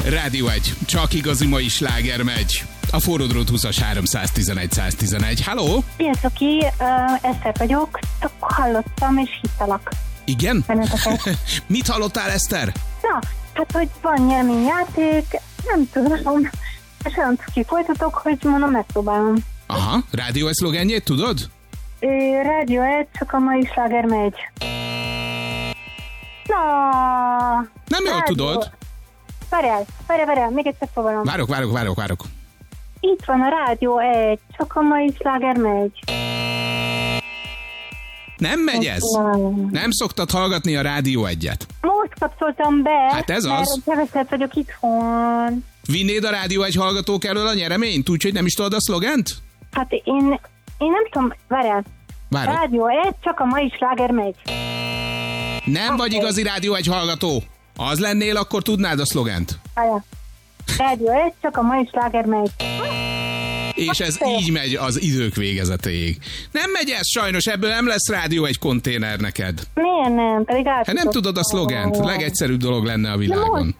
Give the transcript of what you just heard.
Rádió 1, csak igazi mai sláger megy. A Forró Drót 20-as 311 111. Halló? Sziasztok, Eszter vagyok, csak hallottam és hittalak. Igen? Benneteket. Mit hallottál, Eszter? Na, hát, hogy van nyereményjáték, nem tudom, és olyan cuki folytatok, hogy mondom, megpróbálom. Aha, Rádió 1 szlogenjét tudod? Rádió 1, csak a mai sláger megy. Na, Nem jól tudod. Várjál, még egyszer próbálom. Várok. Itt van a Rádió 1, csak a mai sláger megy. Nem megy ez? Nem szoktad hallgatni a Rádió 1-et? Most kapcsoltam be, Hát ez mert az. keveset vagyok itthon. Vinnéd a Rádió 1 hallgatók elől a nyereményt, úgyhogy nem is tudod a szlogent? Hát én nem tudom, várjál. Várok. Rádió 1, csak a mai sláger megy. Nem vagy igazi Rádió 1 hallgató. Az lennél, akkor tudnád a szlogent. Várjál. Rádió 1, csak a mai sláger megy. És ez így megy az idők végezetéig. Nem megy ez sajnos, ebből nem lesz Rádió 1 konténer neked. Miért nem? Pedig Hát nem tudod a szlogent, legegyszerűbb dolog lenne a világon.